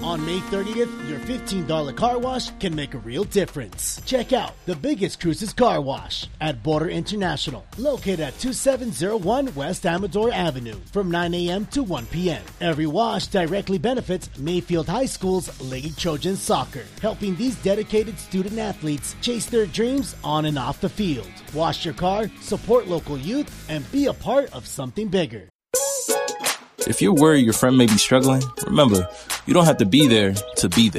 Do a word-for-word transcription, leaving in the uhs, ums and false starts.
On May thirtieth, your fifteen dollars car wash can make a real difference. Check out the biggest cruises car wash at Border International, located at two seven zero one West Amador Avenue from nine a.m. to one p.m. Every wash directly benefits Mayfield High School's Lady Trojan Soccer, helping these dedicated student athletes chase their dreams on and off the field. Wash your car, support local youth, and be a part of something bigger. If you're worried your friend may be struggling, remember, you don't have to be there to be there.